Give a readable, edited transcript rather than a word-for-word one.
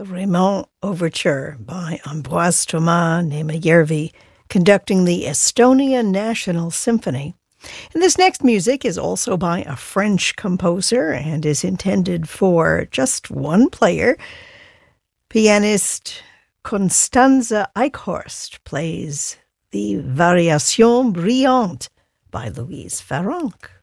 the Raymond Overture by Ambroise Thomas Nemajärvi, conducting the Estonia National Symphony. And this next music is also by a French composer and is intended for just one player. Pianist Constanze Eichhorst plays the Variation Brillante by Louise Farrenc.